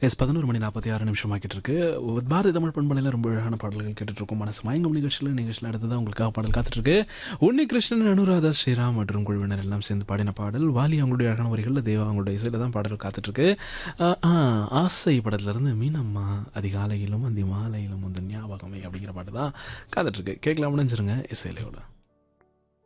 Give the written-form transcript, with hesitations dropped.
11:46 ஆகிட்டு இருக்கு. பாரதி தமிழ் பண்பலையில் ரொம்ப அழகான பாடல்கள் கேட்டுட்ருக்கோம். மனசு மயங்கும் நிகழ்ச்சியில் அடுத்ததான் உங்களுக்காக பாடல் காத்துட்ருக்கு. உன்னி கிருஷ்ணன், அனுராதா ஸ்ரீராம் மற்றும் குழுவினர் எல்லாம் சேர்ந்து பாடின பாடல். வாலி அவங்களுடைய அழகான வரிகளில், தேவா அவங்களுடைய இசையில் தான் பாடல் காத்துட்ருக்கு. ஆசை படத்துலேருந்து மீனம்மா அதிகாலையிலும் அந்தி மாலையிலும் வந்து ஞாபகமே அப்படிங்கிற பாட்டு தான் காத்துட்ருக்கு. கேட்கலாம், முடிஞ்சிருங்க இசையிலையோட.